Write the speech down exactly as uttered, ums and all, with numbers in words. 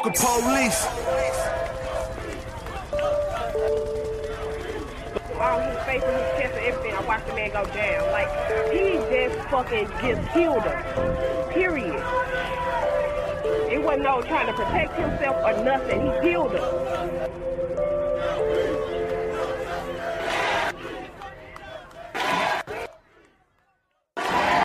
fucking police. All his face and his chest and everything, I watched the man go down. Like, he just fucking just killed him. Period. It wasn't no trying to protect himself or nothing. He killed him.